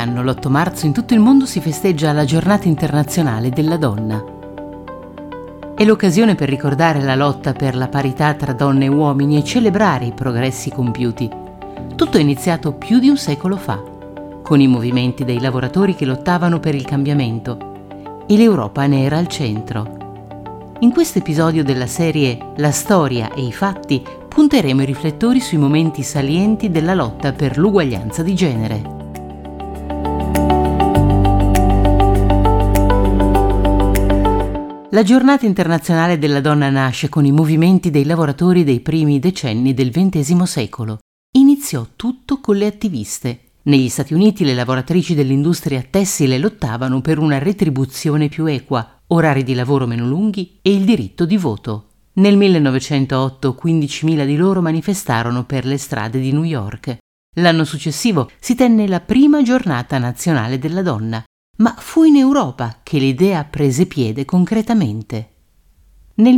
anno, l'8 marzo, in tutto il mondo si festeggia la Giornata internazionale della donna. È l'occasione per ricordare la lotta per la parità tra donne e uomini e celebrare i progressi compiuti. Tutto è iniziato più di un secolo fa, con i movimenti dei lavoratori che lottavano per il cambiamento, e l'Europa ne era al centro. In questo episodio della serie La storia e i fatti punteremo i riflettori sui momenti salienti della lotta per l'uguaglianza di genere. La Giornata internazionale della donna nasce con i movimenti dei lavoratori dei primi decenni del XX secolo. Iniziò tutto con le attiviste. Negli Stati Uniti le lavoratrici dell'industria tessile lottavano per una retribuzione più equa, orari di lavoro meno lunghi e il diritto di voto. Nel 1908 15.000 di loro manifestarono per le strade di New York. L'anno successivo si tenne la prima giornata nazionale della donna, ma fu in Europa che l'idea prese piede concretamente. Nel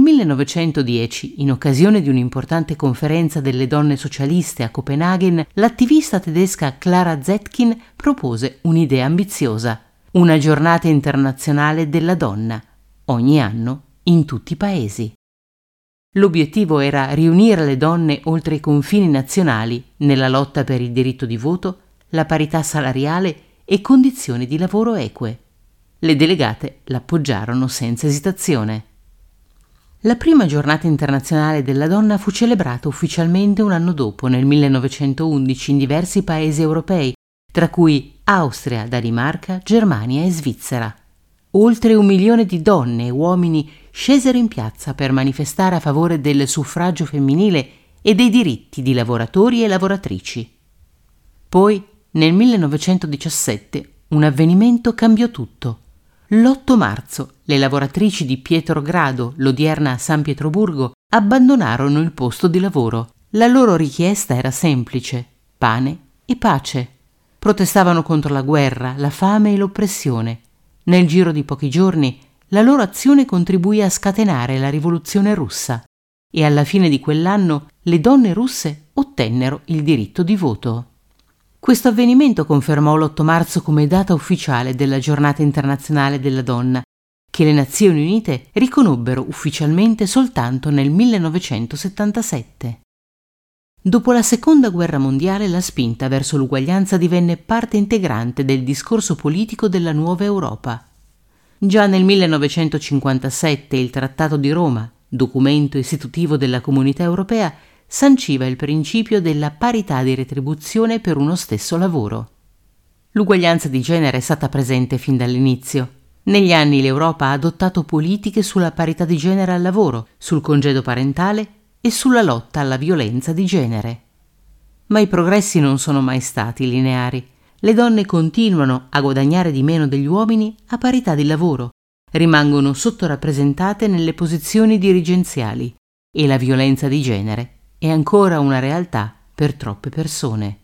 1910, in occasione di un'importante conferenza delle donne socialiste a Copenaghen, l'attivista tedesca Clara Zetkin propose un'idea ambiziosa: una giornata internazionale della donna, ogni anno in tutti i paesi. L'obiettivo era riunire le donne oltre i confini nazionali nella lotta per il diritto di voto, la parità salariale e condizioni di lavoro eque. Le delegate l'appoggiarono senza esitazione. La prima giornata internazionale della donna fu celebrata ufficialmente un anno dopo, nel 1911, in diversi paesi europei, tra cui Austria, Danimarca, Germania e Svizzera. Oltre 1 milione di donne e uomini scesero in piazza per manifestare a favore del suffragio femminile e dei diritti di lavoratori e lavoratrici. Poi, nel 1917, un avvenimento cambiò tutto. L'8 marzo, le lavoratrici di Pietrogrado, l'odierna San Pietroburgo, abbandonarono il posto di lavoro. La loro richiesta era semplice: pane e pace. Protestavano contro la guerra, la fame e l'oppressione. Nel giro di pochi giorni la loro azione contribuì a scatenare la rivoluzione russa e alla fine di quell'anno le donne russe ottennero il diritto di voto. Questo avvenimento confermò l'8 marzo come data ufficiale della Giornata internazionale della donna, che le Nazioni Unite riconobbero ufficialmente soltanto nel 1977. Dopo la Seconda Guerra Mondiale la spinta verso l'uguaglianza divenne parte integrante del discorso politico della nuova Europa. Già nel 1957 il Trattato di Roma, documento istitutivo della Comunità Europea, sanciva il principio della parità di retribuzione per uno stesso lavoro. L'uguaglianza di genere è stata presente fin dall'inizio. Negli anni l'Europa ha adottato politiche sulla parità di genere al lavoro, sul congedo parentale e sulla lotta alla violenza di genere. Ma i progressi non sono mai stati lineari. Le donne continuano a guadagnare di meno degli uomini a parità di lavoro, rimangono sottorappresentate nelle posizioni dirigenziali e la violenza di genere è ancora una realtà per troppe persone.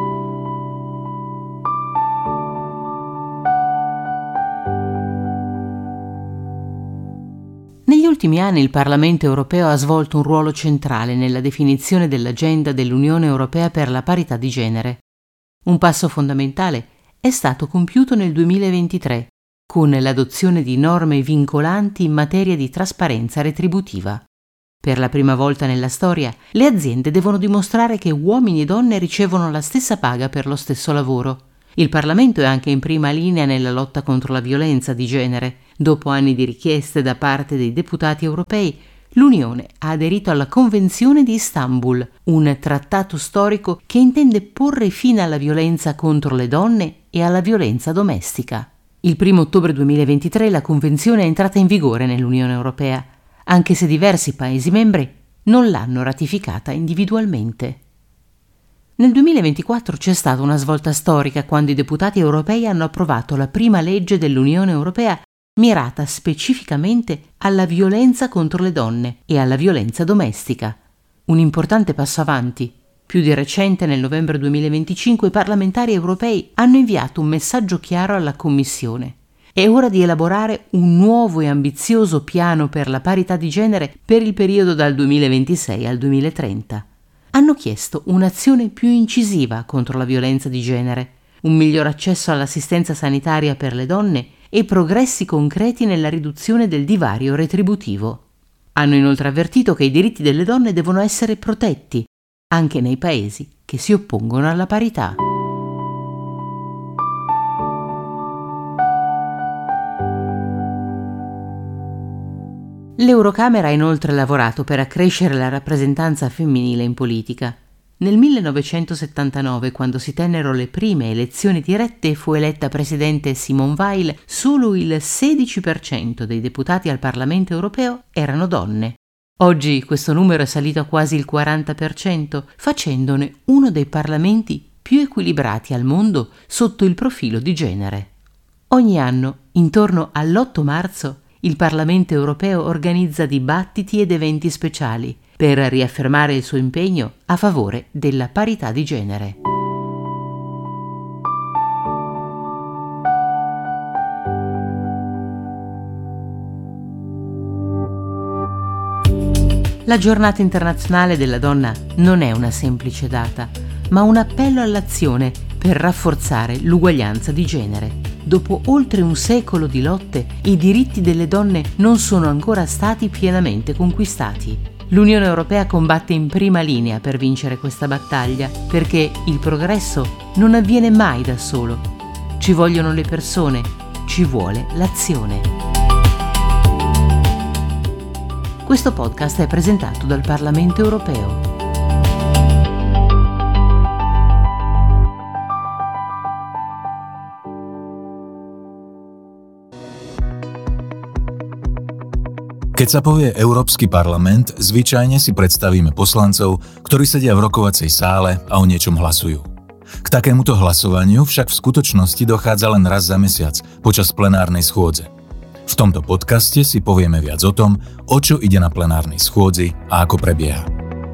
Negli ultimi anni il Parlamento europeo ha svolto un ruolo centrale nella definizione dell'agenda dell'Unione Europea per la parità di genere. Un passo fondamentale è stato compiuto nel 2023 con l'adozione di norme vincolanti in materia di trasparenza retributiva. Per la prima volta nella storia, le aziende devono dimostrare che uomini e donne ricevono la stessa paga per lo stesso lavoro. Il Parlamento è anche in prima linea nella lotta contro la violenza di genere. Dopo anni di richieste da parte dei deputati europei, l'Unione ha aderito alla Convenzione di Istanbul, un trattato storico che intende porre fine alla violenza contro le donne e alla violenza domestica. Il 1 ottobre 2023 la Convenzione è entrata in vigore nell'Unione Europea, anche se diversi Paesi membri non l'hanno ratificata individualmente. Nel 2024 c'è stata una svolta storica quando i deputati europei hanno approvato la prima legge dell'Unione Europea mirata specificamente alla violenza contro le donne e alla violenza domestica. Un importante passo avanti. Più di recente, nel novembre 2025, i parlamentari europei hanno inviato un messaggio chiaro alla Commissione. È ora di elaborare un nuovo e ambizioso piano per la parità di genere per il periodo dal 2026 al 2030. Hanno chiesto un'azione più incisiva contro la violenza di genere, un miglior accesso all'assistenza sanitaria per le donne e progressi concreti nella riduzione del divario retributivo. Hanno inoltre avvertito che i diritti delle donne devono essere protetti, anche nei paesi che si oppongono alla parità. L'Eurocamera ha inoltre lavorato per accrescere la rappresentanza femminile in politica. Nel 1979, quando si tennero le prime elezioni dirette e fu eletta presidente Simone Veil, solo il 16% dei deputati al Parlamento europeo erano donne. Oggi questo numero è salito a quasi il 40%, facendone uno dei parlamenti più equilibrati al mondo sotto il profilo di genere. Ogni anno, intorno all'8 marzo, il Parlamento europeo organizza dibattiti ed eventi speciali per riaffermare il suo impegno a favore della parità di genere. La Giornata internazionale della donna non è una semplice data, ma un appello all'azione per rafforzare l'uguaglianza di genere. Dopo oltre un secolo di lotte, i diritti delle donne non sono ancora stati pienamente conquistati. L'Unione Europea combatte in prima linea per vincere questa battaglia, perché il progresso non avviene mai da solo. Ci vogliono le persone, ci vuole l'azione. Questo podcast è presentato dal Parlamento Europeo. Keď sa povie Európsky parlament, zvyčajne si predstavíme poslancov, ktorí sedia v rokovacej sále a o niečom hlasujú. K takémuto hlasovaniu však v skutočnosti dochádza len raz za mesiac počas plenárnej schôdze. V tomto podcaste si povieme viac o tom, o čo ide na plenárnej schôdzi a ako prebieha.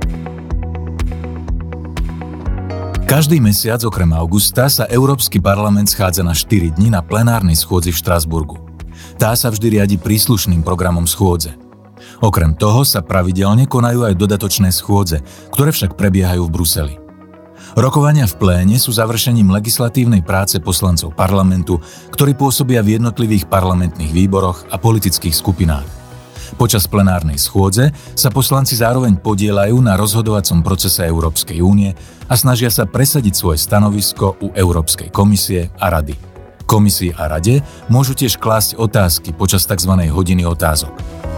Každý mesiac okrem augusta sa Európsky parlament schádza na 4 dni na plenárnej schôdzi v Štrasburgu. Tá sa vždy riadi príslušným programom schôdze. Okrem toho sa pravidelne konajú aj dodatočné schôdze, ktoré však prebiehajú v Bruseli. Rokovania v pléne sú završením legislatívnej práce poslancov parlamentu, ktorí pôsobia v jednotlivých parlamentných výboroch a politických skupinách. Počas plenárnej schôdze sa poslanci zároveň podieľajú na rozhodovacom procese Európskej únie a snažia sa presadiť svoje stanovisko u Európskej komisie a rady. Komisii a rade môžu tiež klásť otázky počas tzv. Hodiny otázok.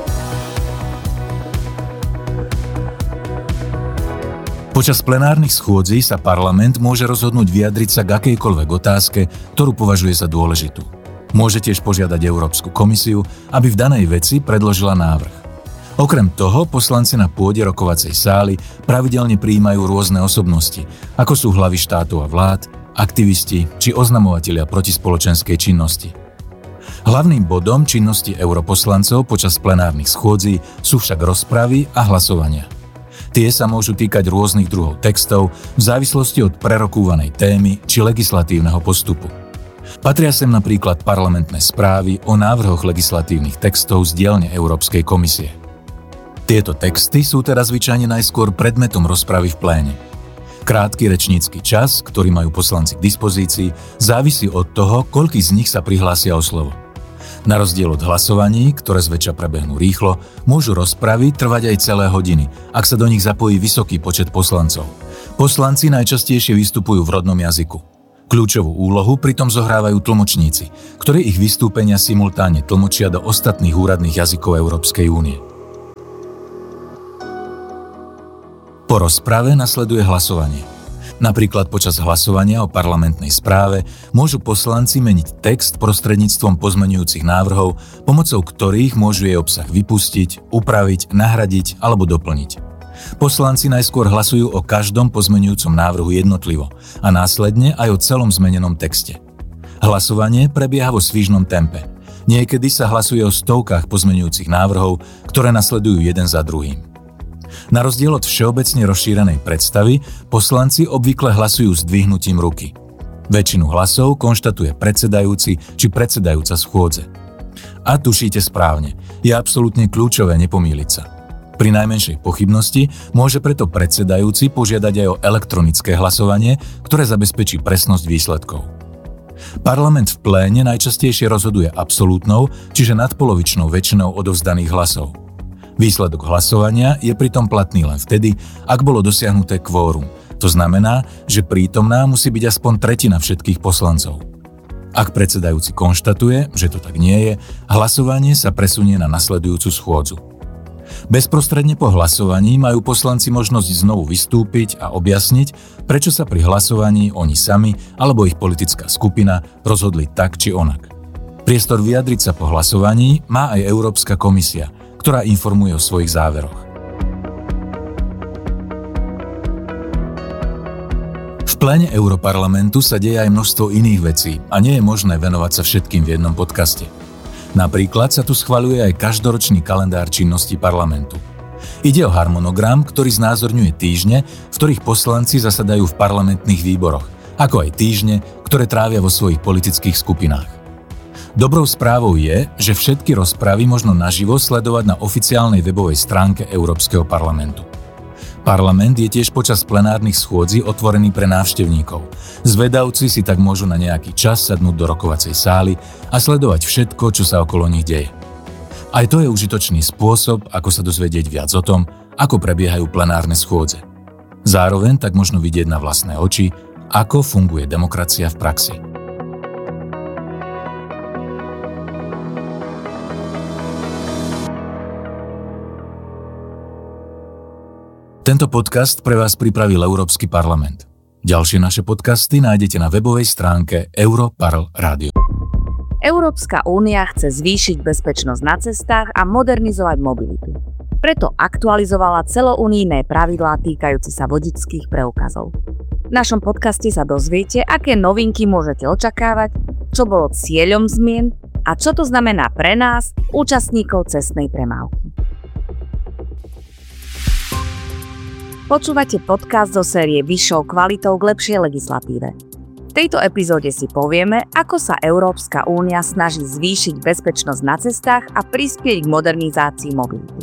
Počas plenárnych schôdzí sa parlament môže rozhodnúť vyjadriť sa k akejkoľvek otázke, ktorú považuje za dôležitú. Môže tiež požiadať Európsku komisiu, aby v danej veci predložila návrh. Okrem toho, poslanci na pôde rokovacej sály pravidelne prijímajú rôzne osobnosti, ako sú hlavy štátov a vlád, aktivisti či oznamovatelia protispoločenskej činnosti. Hlavným bodom činnosti europoslancov počas plenárnych schôdzí sú však rozpravy a hlasovania. Tie sa môžu týkať rôznych druhov textov v závislosti od prerokúvanej témy či legislatívneho postupu. Patria sem napríklad parlamentné správy o návrhoch legislatívnych textov z dielne Európskej komisie. Tieto texty sú teraz zvyčajne najskôr predmetom rozpravy v pléne. Krátky rečnícky čas, ktorý majú poslanci k dispozícii, závisí od toho, koľký z nich sa prihlásia o slovo. Na rozdiel od hlasovaní, ktoré zväčša prebehnú rýchlo, môžu rozpravy trvať aj celé hodiny, ak sa do nich zapojí vysoký počet poslancov. Poslanci najčastejšie vystupujú v rodnom jazyku. Kľúčovú úlohu pritom zohrávajú tlmočníci, ktorí ich vystúpenia simultáne tlmočia do ostatných úradných jazykov Európskej únie. Po rozprave nasleduje hlasovanie. Napríklad počas hlasovania o parlamentnej správe môžu poslanci meniť text prostredníctvom pozmeňujúcich návrhov, pomocou ktorých môžu jej obsah vypustiť, upraviť, nahradiť alebo doplniť. Poslanci najskôr hlasujú o každom pozmeňujúcom návrhu jednotlivo a následne aj o celom zmenenom texte. Hlasovanie prebieha vo svižnom tempe. Niekedy sa hlasuje o stovkách pozmeňujúcich návrhov, ktoré nasledujú jeden za druhým. Na rozdiel od všeobecne rozšírenej predstavy, poslanci obvykle hlasujú s dvihnutím ruky. Väčšinu hlasov konštatuje predsedajúci či predsedajúca schôdze. A tušíte správne, je absolútne kľúčové nepomýliť sa. Pri najmenšej pochybnosti môže preto predsedajúci požiadať aj o elektronické hlasovanie, ktoré zabezpečí presnosť výsledkov. Parlament v pléne najčastejšie rozhoduje absolútnou, čiže nadpolovičnou väčšinou odovzdaných hlasov. Výsledok hlasovania je pritom platný len vtedy, ak bolo dosiahnuté kvórum. To znamená, že prítomná musí byť aspoň tretina všetkých poslancov. Ak predsedajúci konštatuje, že to tak nie je, hlasovanie sa presunie na nasledujúcu schôdzu. Bezprostredne po hlasovaní majú poslanci možnosť znovu vystúpiť a objasniť, prečo sa pri hlasovaní oni sami alebo ich politická skupina rozhodli tak či onak. Priestor vyjadriť sa po hlasovaní má aj Európska komisia, ktorá informuje o svojich záveroch. V pléne Europarlamentu sa deje aj množstvo iných vecí a nie je možné venovať sa všetkým v jednom podcaste. Napríklad sa tu schvaľuje aj každoročný kalendár činnosti parlamentu. Ide o harmonogram, ktorý znázorňuje týždne, v ktorých poslanci zasadajú v parlamentných výboroch, ako aj týždne, ktoré trávia vo svojich politických skupinách. Dobrou správou je, že všetky rozpravy možno naživo sledovať na oficiálnej webovej stránke Európskeho parlamentu. Parlament je tiež počas plenárnych schôdzí otvorený pre návštevníkov. Zvedavci si tak môžu na nejaký čas sadnúť do rokovacej sály a sledovať všetko, čo sa okolo nich deje. Aj to je užitočný spôsob, ako sa dozvedieť viac o tom, ako prebiehajú plenárne schôdze. Zároveň tak možno vidieť na vlastné oči, ako funguje demokracia v praxi. Tento podcast pre vás pripravil Európsky parlament. Ďalšie naše podcasty nájdete na webovej stránke Europarl Radio. Európska únia chce zvýšiť bezpečnosť na cestách a modernizovať mobilitu. Preto aktualizovala celounijné pravidlá týkajúce sa vodičských preukazov. V našom podcaste sa dozviete, aké novinky môžete očakávať, čo bolo cieľom zmien a čo to znamená pre nás, účastníkov cestnej premávky. Počúvate podcast zo série Vyššou kvalitou k lepšej legislatíve. V tejto epizóde si povieme, ako sa Európska únia snaží zvýšiť bezpečnosť na cestách a prispieť k modernizácii mobility.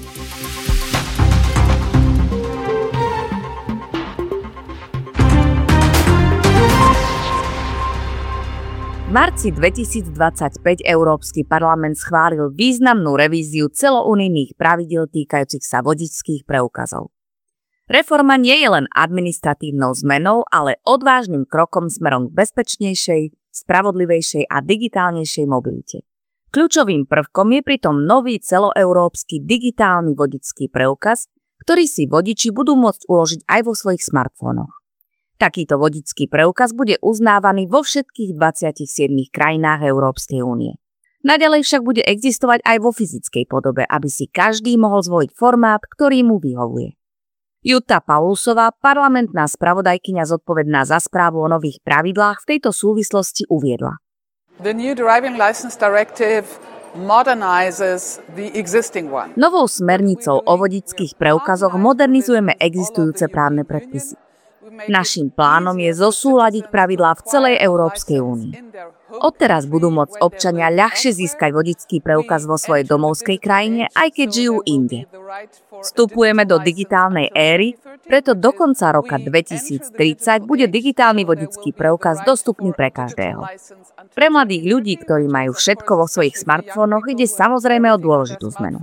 V marci 2025 Európsky parlament schválil významnú revíziu celounijných pravidiel týkajúcich sa vodičských preukazov. Reforma nie je len administratívnou zmenou, ale odvážnym krokom smerom k bezpečnejšej, spravodlivejšej a digitálnejšej mobilite. Kľúčovým prvkom je pritom nový celoeurópsky digitálny vodičský preukaz, ktorý si vodiči budú môcť uložiť aj vo svojich smartfónoch. Takýto vodičský preukaz bude uznávaný vo všetkých 27 krajinách Európskej únie. Naďalej však bude existovať aj vo fyzickej podobe, aby si každý mohol zvoliť formát, ktorý mu vyhovuje. Jutta Paulusová, parlamentná spravodajkyňa zodpovedná za správu o nových pravidlách, v tejto súvislosti uviedla. The new driving license directive modernizes the existing one. Novou smernicou o vodičských preukazoch modernizujeme existujúce právne predpisy. Naším plánom je zosúladiť pravidlá v celej Európskej únii. Odteraz budú môcť občania ľahšie získať vodičský preukaz vo svojej domovskej krajine, aj keď žijú inde. Vstupujeme do digitálnej éry, preto do konca roka 2030 bude digitálny vodičský preukaz dostupný pre každého. Pre mladých ľudí, ktorí majú všetko vo svojich smartfónoch, ide samozrejme o dôležitú zmenu.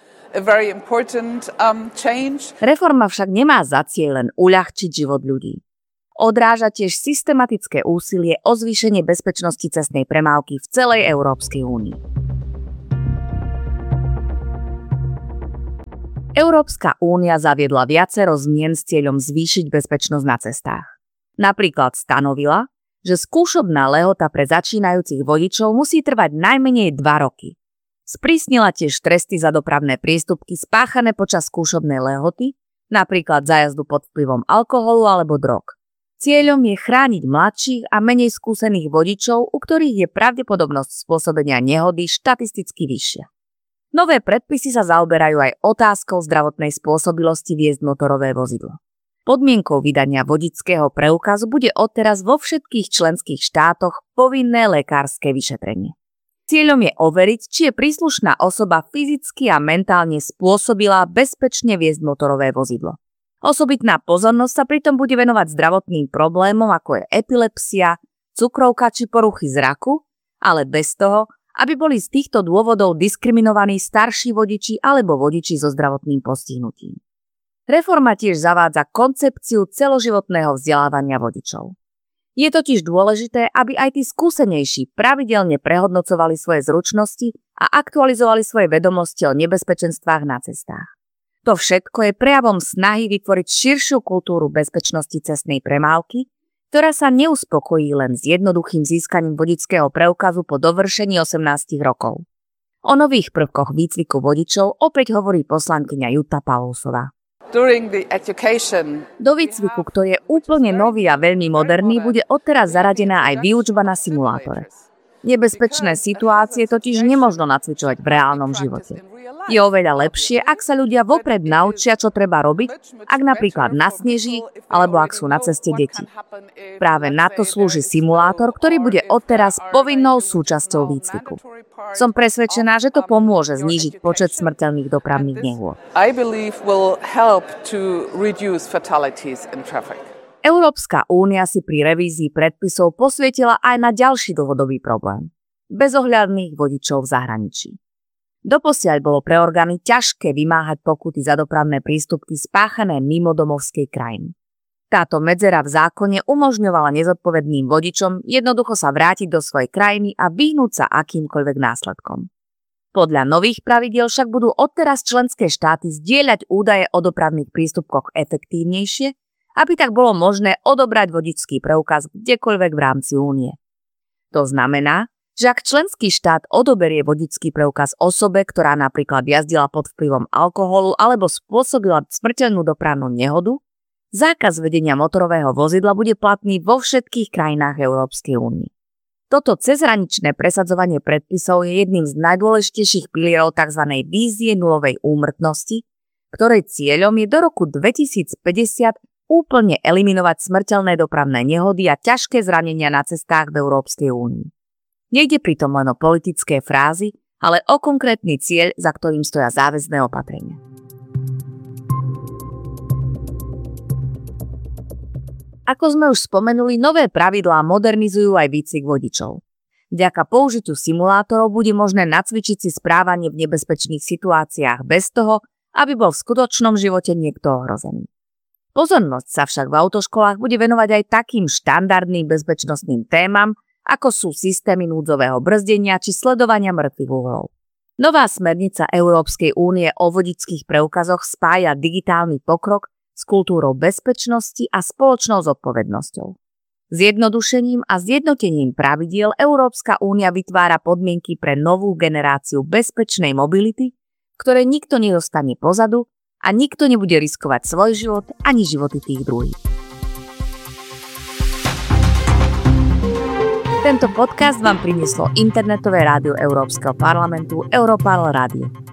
Reforma však nemá za cieľ len uľahčiť život ľudí. Odráža tiež systematické úsilie o zvýšenie bezpečnosti cestnej premávky v celej Európskej únii. Európska únia zaviedla viacero zmien s cieľom zvýšiť bezpečnosť na cestách. Napríklad stanovila, že skúšobná lehota pre začínajúcich vodičov musí trvať najmenej 2 roky. Sprísnila tiež tresty za dopravné priestupky spáchané počas skúšobnej lehoty, napríklad za jazdu pod vplyvom alkoholu alebo drog. Cieľom je chrániť mladších a menej skúsených vodičov, u ktorých je pravdepodobnosť spôsobenia nehody štatisticky vyššia. Nové predpisy sa zaoberajú aj otázkou zdravotnej spôsobilosti viesť motorové vozidlo. Podmienkou vydania vodičského preukazu bude odteraz vo všetkých členských štátoch povinné lekárske vyšetrenie. Cieľom je overiť, či je príslušná osoba fyzicky a mentálne spôsobila bezpečne viesť motorové vozidlo. Osobitná pozornosť sa pritom bude venovať zdravotným problémom, ako je epilepsia, cukrovka či poruchy zraku, ale bez toho, aby boli z týchto dôvodov diskriminovaní starší vodiči alebo vodiči so zdravotným postihnutím. Reforma tiež zavádza koncepciu celoživotného vzdelávania vodičov. Je totiž dôležité, aby aj tí skúsenejší pravidelne prehodnocovali svoje zručnosti a aktualizovali svoje vedomosti o nebezpečenstvách na cestách. To všetko je prejavom snahy vytvoriť širšiu kultúru bezpečnosti cestnej premávky, ktorá sa neuspokojí len s jednoduchým získaním vodičského preukazu po dovršení 18 rokov. O nových prvkoch výcviku vodičov opäť hovorí poslankyňa Jutta Paulusová. Do výcviku, ktorý je úplne nový a veľmi moderný, bude odteraz zaradená aj výučba na simulátore. Nebezpečné situácie totiž nemožno nacvičovať v reálnom živote. Je oveľa lepšie, ak sa ľudia vopred naučia, čo treba robiť, ak napríklad nasneží, alebo ak sú na ceste deti. Práve na to slúži simulátor, ktorý bude odteraz povinnou súčasťou výcviku. Som presvedčená, že to pomôže znížiť počet smrteľných dopravných nehôd. Európska únia si pri revízii predpisov posvietila aj na ďalší dlhodobý problém – bezohľadných vodičov v zahraničí. Doposiaľ bolo pre orgány ťažké vymáhať pokuty za dopravné prístupky spáchané mimo domovskej krajiny. Táto medzera v zákone umožňovala nezodpovedným vodičom jednoducho sa vrátiť do svojej krajiny a vyhnúť sa akýmkoľvek následkom. Podľa nových pravidiel však budú odteraz členské štáty zdieľať údaje o dopravných prístupkoch efektívnejšie, aby tak bolo možné odobrať vodičský preukaz kdekoľvek v rámci únie. To znamená, že ak členský štát odoberie vodičský preukaz osobe, ktorá napríklad jazdila pod vplyvom alkoholu alebo spôsobila smrteľnú dopravnú nehodu, zákaz vedenia motorového vozidla bude platný vo všetkých krajinách Európskej únie. Toto cezhraničné presadzovanie predpisov je jedným z najdôležitejších pilierov tzv. Vízie nulovej úmrtnosti, ktorej cieľom je do roku 2050 úplne eliminovať smrteľné dopravné nehody a ťažké zranenia na cestách v Európskej únii. Nejde pritom len o politické frázy, ale o konkrétny cieľ, za ktorým stoja záväzné opatrenia. Ako sme už spomenuli, nové pravidlá modernizujú aj výcvik vodičov. Vďaka použitiu simulátorov bude možné nacvičiť si správanie v nebezpečných situáciách bez toho, aby bol v skutočnom živote niekto ohrozený. Pozornosť sa však v autoškolách bude venovať aj takým štandardným bezpečnostným témam, ako sú systémy núdzového brzdenia či sledovania mŕtvych uhlov. Nová smernica Európskej únie o vodičských preukazoch spája digitálny pokrok s kultúrou bezpečnosti a spoločnou zodpovednosťou. Zjednodušením a zjednotením pravidiel Európska únia vytvára podmienky pre novú generáciu bezpečnej mobility, ktoré nikto nedostane pozadu a nikto nebude riskovať svoj život ani životy tých druhých. Tento podcast vám prinieslo internetové rádio Európskeho parlamentu Europarl Radio.